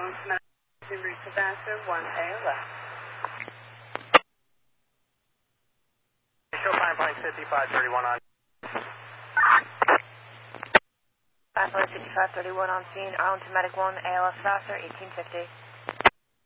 Arlington Medical reach Advanced 1 ALS. Show 5.5531 on. 5.5531 on scene, Arlington Medic 1, ALS faster, 1850.